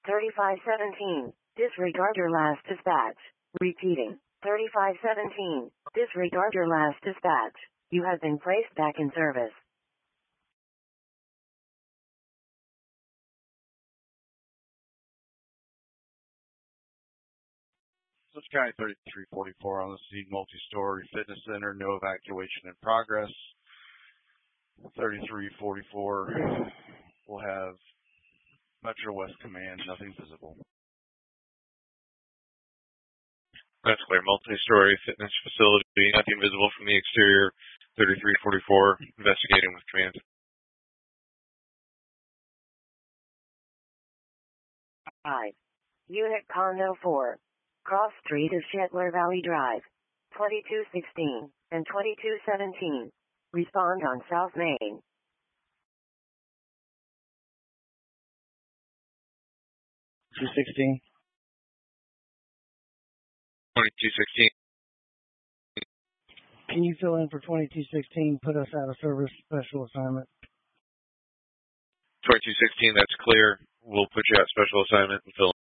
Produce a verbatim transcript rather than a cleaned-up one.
thirty-five seventeen. Disregard your last dispatch. Repeating. thirty-five seventeen. Disregard your last dispatch. You have been placed back in service. So Sky thirty-three forty-four on the scene, multi-story fitness center, no evacuation in progress. thirty-three forty-four will have Metro West Command, nothing visible. That's clear. Multi-story fitness facility, nothing visible from the exterior. thirty-three forty-four, investigating with command. Five. Unit Condo four. Cross Street of Shetler Valley Drive. twenty-two sixteen and twenty-two seventeen. Respond on South Main. two sixteen. twenty-two sixteen. Can you fill in for twenty-two sixteen, put us out of service, special assignment? twenty-two sixteen, that's clear. We'll put you out special assignment and fill